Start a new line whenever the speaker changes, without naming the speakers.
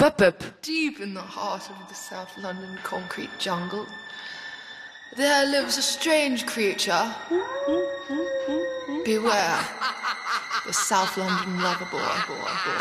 Pop-up.
Deep in the heart of the South London concrete jungle, there lives a strange creature. Beware, the South London lover boy.